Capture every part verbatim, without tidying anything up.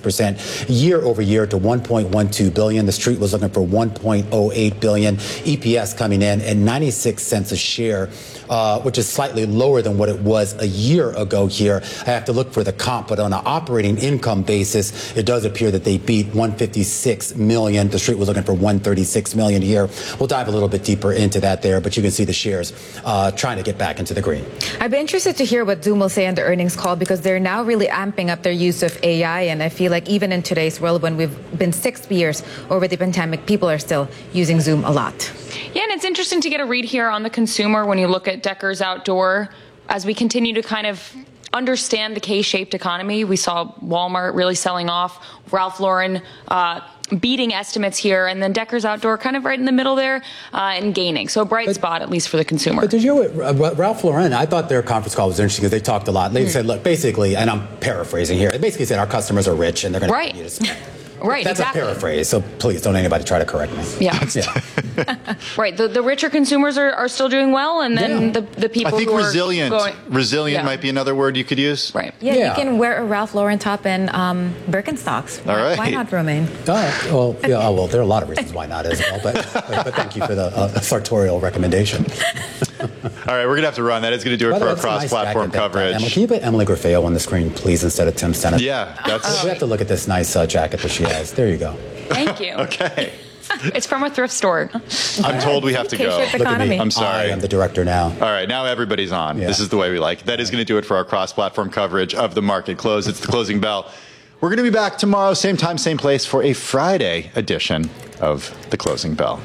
percent year over year to one point one two billion. The street was looking for one point oh eight billion. E P S coming in at ninety-six cents a share, uh, which is slightly lower than what it was a year ago here. I have to look for the comp, but on an operating income basis, it does appear that they beat one hundred fifty-six million. The street was looking for one hundred thirty-six million here. We'll dive a little bit deeper into that there, but you can see the shares uh, trying to get back into the green. I'd be interested to hear what Zoom will say on the earnings call, because they're now really amping up their use of A I, and I feel like even in today's world, when we've been six years over the pandemic, people are still using Zoom a lot. Yeah, and it's interesting to get a read here on the consumer when you look at Deckers Outdoor. As we continue to kind of understand the K-shaped economy, we saw Walmart really selling off, Ralph Lauren uh, beating estimates here, and then Deckers Outdoor kind of right in the middle there uh, and gaining. So a bright but, spot, at least for the consumer. But did you know what, Ralph Lauren, I thought their conference call was interesting because they talked a lot. They mm. said, look, basically, and I'm paraphrasing here, they basically said our customers are rich and they're going right. to continue to spend. Right, That's exactly. a paraphrase, so please don't anybody try to correct me. Yeah. yeah. Right, the, the richer consumers are, are still doing well, and then yeah. the, the people I think who resilient. are going... Resilient yeah. might be another word you could use. Right. Yeah, yeah. you can wear a Ralph Lauren top and um, Birkenstocks. All right. Why not, Romaine? Oh, well, yeah, oh, well, there are a lot of reasons why not as well, but, but thank you for the uh, sartorial recommendation. All right, we're going to have to run. That is going to do it for our cross-platform nice coverage. Emily, can you put Emily Griffeo on the screen, please, instead of Tim Sennett? Yeah. that's. We have to look at this nice uh, jacket that she has. There you go. Thank you. Okay. It's from a thrift store. I'm told we have to go. Look at me. I'm sorry. I am the director now. All right, now everybody's on. Yeah. This is the way we like. That is going to do it for our cross-platform coverage of the market close. It's the closing bell. We're going to be back tomorrow, same time, same place, for a Friday edition of the closing bell.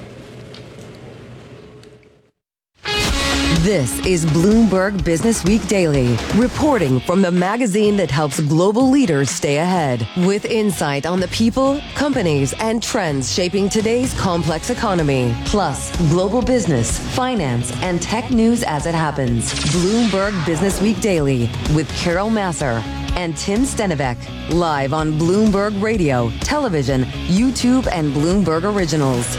This is Bloomberg Business Week Daily, reporting from the magazine that helps global leaders stay ahead, with insight on the people, companies, and trends shaping today's complex economy, plus global business, finance, and tech news as it happens. Bloomberg Business Week Daily with Carol Massar and Tim Stenivek, live on Bloomberg Radio, television, YouTube, and Bloomberg Originals.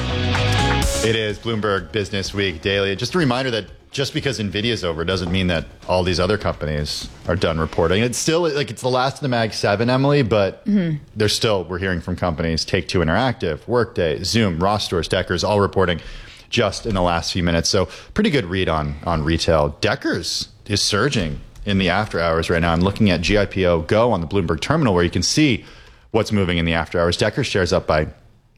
It is Bloomberg Business Week Daily. Just a reminder that just because NVIDIA's over doesn't mean that all these other companies are done reporting. It's still like it's the last of the Mag seven, Emily, but mm-hmm. there's still, we're hearing from companies, Take-Two Interactive, Workday, Zoom, Ross Stores, Deckers, all reporting just in the last few minutes. So pretty good read on, on retail. Deckers is surging in the after hours right now. I'm looking at G I P O Go on the Bloomberg terminal where you can see what's moving in the after hours. Deckers shares up by,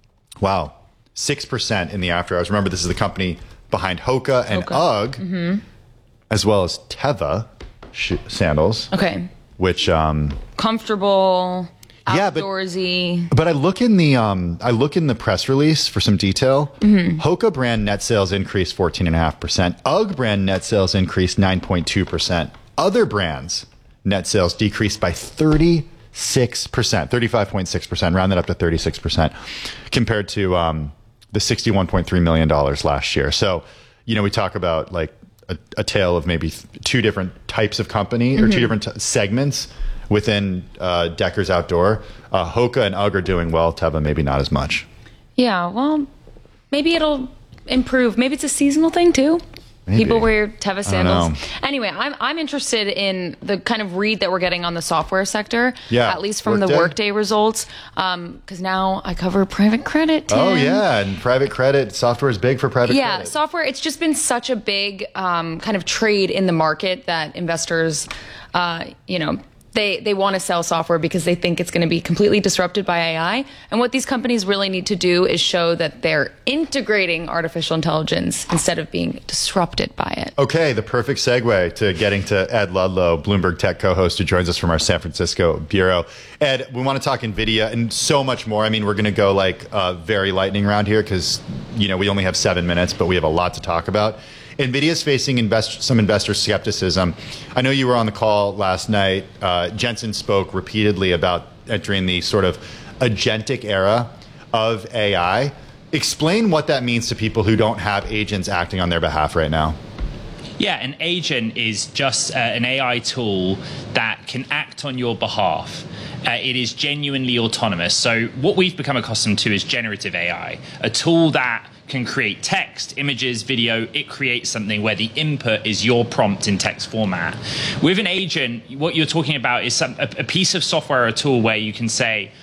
wow, six percent in the after hours. Remember, this is the company behind Hoka and Hoka. UGG, mm-hmm. as well as Teva sh- sandals. Okay. Which um, comfortable, yeah, outdoorsy. But, but I look in the um, I look in the press release for some detail. Mm-hmm. Hoka brand net sales increased fourteen and a half percent. UGG brand net sales increased nine point two percent. Other brands net sales decreased by thirty-six percent, thirty-five point six percent. Round that up to thirty-six percent, compared to Um, the sixty-one point three million dollars last year. So, you know, we talk about like a, a tale of maybe two different types of company mm-hmm. or two different t- segments within uh, Deckers Outdoor. Uh, Hoka and UGG are doing well. Teva, maybe not as much. Yeah, well, maybe it'll improve. Maybe it's a seasonal thing too. Maybe. People wear Teva sandals. know. Anyway, I'm I'm interested in the kind of read that we're getting on the software sector, Yeah. at least from Workday? the Workday results, because um, now I cover private credit, Tim. Oh, yeah. And private credit, software is big for private yeah, credit. software, it's just been such a big um, kind of trade in the market that investors, uh, you know, They they want to sell software because they think it's going to be completely disrupted by A I. And what these companies really need to do is show that they're integrating artificial intelligence instead of being disrupted by it. Okay, the perfect segue to getting to Ed Ludlow, Bloomberg Tech co-host, who joins us from our San Francisco bureau. Ed, we want to talk NVIDIA and so much more. I mean, we're going to go like a very lightning round here because, you know, we only have seven minutes, but we have a lot to talk about. NVIDIA is facing invest- some investor skepticism. I know you were on the call last night. Uh, Jensen spoke repeatedly about entering the sort of agentic era of A I. Explain what that means to people who don't have agents acting on their behalf right now. Yeah, an agent is just uh, an A I tool that can act on your behalf. Uh, it is genuinely autonomous. So what we've become accustomed to is generative A I, a tool that can create text, images, video. It creates something where the input is your prompt in text format. With an agent, what you're talking about is some, a, a piece of software or a tool where you can say,